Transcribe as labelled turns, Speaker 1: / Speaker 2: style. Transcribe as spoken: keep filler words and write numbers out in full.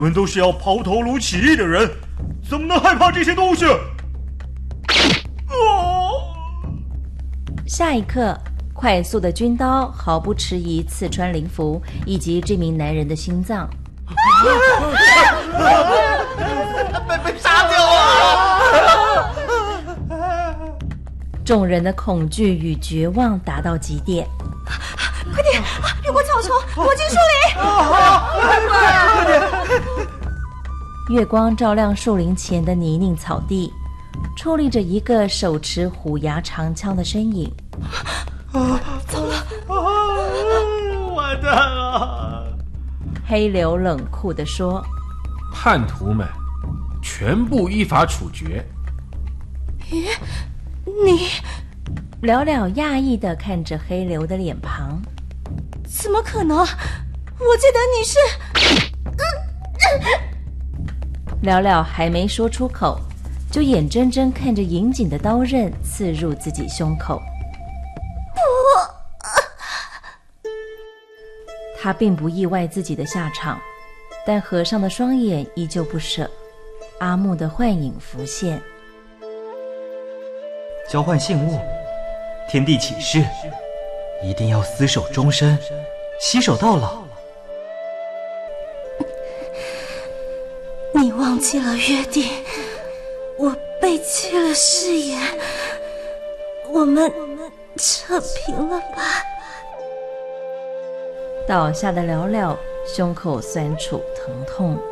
Speaker 1: 我们都是要抛头颅起义的人，怎么能害怕这些东西？
Speaker 2: 下一刻，快速的军刀毫不迟疑刺穿林福以及这名男人的心脏。
Speaker 3: 被被杀掉啊！
Speaker 2: 众人的恐惧与绝望达到极点。
Speaker 4: 快点，越过草丛，躲进树
Speaker 2: 林！月光照亮树林前的泥泞草地，矗立着一个手持虎牙长枪的身影。
Speaker 4: 走了！
Speaker 1: 完蛋了！
Speaker 2: 黑流冷酷地说：“
Speaker 5: 叛徒们全部依法处决。”
Speaker 4: 咦，你？
Speaker 2: 了了讶异地看着黑流的脸庞。
Speaker 4: 怎么可能？我记得你是……
Speaker 2: 了了还没说出口，就眼睁睁看着银颈的刀刃刺入自己胸口。不，他并不意外自己的下场，但合上的双眼依旧不舍。阿木的幻影浮现，
Speaker 6: 交换信物，天地起誓，一定要厮守终身，携手到老。
Speaker 4: 你忘记了约定，我背弃了誓言，我们扯平了吧？
Speaker 2: 倒下的了了胸口酸楚疼痛。